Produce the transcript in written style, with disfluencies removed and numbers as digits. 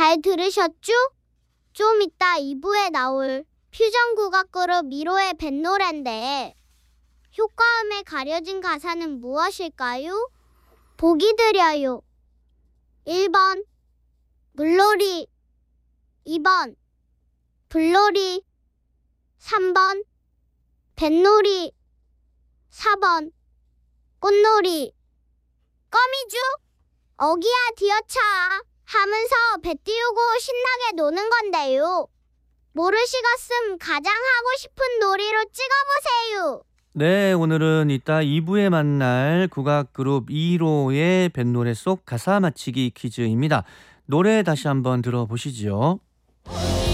잘 들으셨죠? 좀 이따 2부에 나올 퓨전 국악 그룹 미로의 뱃노래인데 효과음에 가려진 가사는 무엇일까요? 보기 드려요. 1번 물놀이, 2번 불놀이, 3번 뱃놀이, 4번 꽃놀이. 껌이죠? 어기야 디어차 하면서 배 띄우고 신나게 노는 건데요. 모르시겠음 가장 하고 싶은 놀이로 찍어보세요. 네, 오늘은 이따 2부에 만날 국악그룹 2호의 뱃노래 속 가사 맞히기 퀴즈입니다. 노래 다시 한번 들어보시죠.